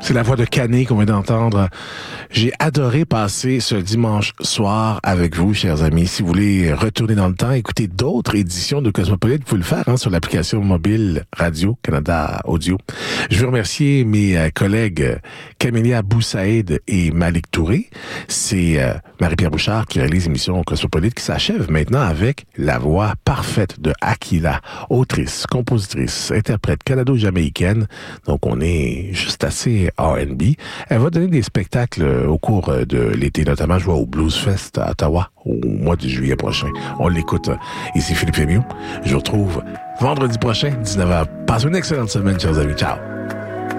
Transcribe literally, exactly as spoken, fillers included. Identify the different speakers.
Speaker 1: C'est la voix de Cané qu'on vient d'entendre. J'ai adoré passer ce dimanche soir avec vous, chers amis. Si vous voulez retourner dans le temps, écouter d'autres éditions de Cosmopolite, vous pouvez le faire hein, sur l'application mobile Radio-Canada Audio. Je veux remercier mes euh, collègues Camélia Boussaïd et Malik Touré. C'est euh, Marie-Pierre Bouchard qui réalise l'émission Cosmopolite qui s'achève maintenant avec la voix parfaite de Akila, autrice, compositrice, interprète canado-jamaïcaine. Donc on est juste assez R and B. Elle va donner des spectacles au cours de l'été, notamment je vois au Blues Fest à Ottawa au mois de juillet prochain. On l'écoute. Ici Philippe Fémieux. Je vous retrouve vendredi prochain, dix-neuf heures. Passez une excellente semaine, chers amis. Ciao!